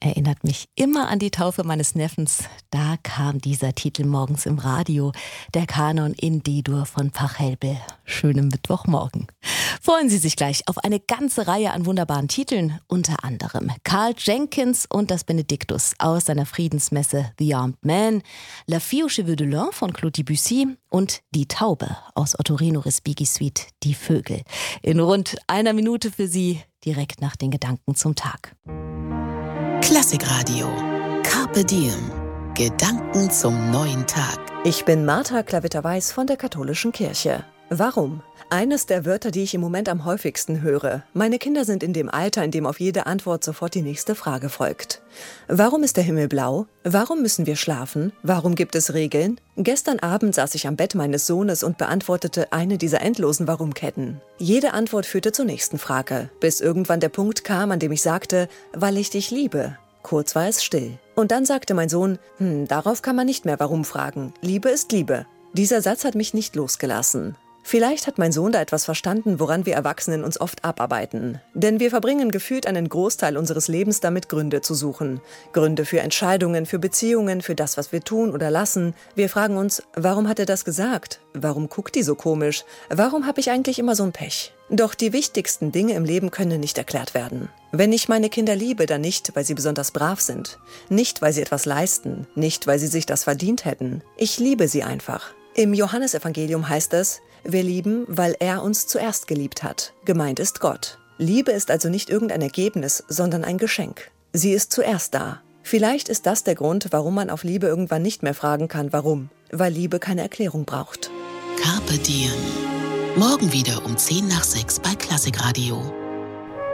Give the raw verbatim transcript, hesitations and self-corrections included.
Erinnert mich immer an die Taufe meines Neffens. Da kam dieser Titel morgens im Radio, der Kanon in D-Dur von Pachelbel. Schönen Mittwochmorgen. Freuen Sie sich gleich auf eine ganze Reihe an wunderbaren Titeln, unter anderem Karl Jenkins und das Benediktus aus seiner Friedensmesse The Armed Man, La Fille aux Cheveux de Lin von Claude Debussy und Die Taube aus Ottorino Respighi Suite, Die Vögel. In rund einer Minute für Sie, direkt nach den Gedanken zum Tag. Klassikradio. Carpe Diem. Gedanken zum neuen Tag. Ich bin Martha Klavitter-Weiß von der Katholischen Kirche. Warum? Eines der Wörter, die ich im Moment am häufigsten höre. Meine Kinder sind in dem Alter, in dem auf jede Antwort sofort die nächste Frage folgt. Warum ist der Himmel blau? Warum müssen wir schlafen? Warum gibt es Regeln? Gestern Abend saß ich am Bett meines Sohnes und beantwortete eine dieser endlosen Warum-Ketten. Jede Antwort führte zur nächsten Frage, bis irgendwann der Punkt kam, an dem ich sagte, weil ich dich liebe. Kurz war es still. Und dann sagte mein Sohn, hm, darauf kann man nicht mehr Warum fragen. Liebe ist Liebe. Dieser Satz hat mich nicht losgelassen. Vielleicht hat mein Sohn da etwas verstanden, woran wir Erwachsenen uns oft abarbeiten. Denn wir verbringen gefühlt einen Großteil unseres Lebens damit, Gründe zu suchen. Gründe für Entscheidungen, für Beziehungen, für das, was wir tun oder lassen. Wir fragen uns, warum hat er das gesagt? Warum guckt die so komisch? Warum habe ich eigentlich immer so ein Pech? Doch die wichtigsten Dinge im Leben können nicht erklärt werden. Wenn ich meine Kinder liebe, dann nicht, weil sie besonders brav sind. Nicht, weil sie etwas leisten. Nicht, weil sie sich das verdient hätten. Ich liebe sie einfach. Im Johannesevangelium heißt es, wir lieben, weil er uns zuerst geliebt hat. Gemeint ist Gott. Liebe ist also nicht irgendein Ergebnis, sondern ein Geschenk. Sie ist zuerst da. Vielleicht ist das der Grund, warum man auf Liebe irgendwann nicht mehr fragen kann, warum. Weil Liebe keine Erklärung braucht. Carpe Diem. Morgen wieder um zehn nach sechs bei Klassikradio.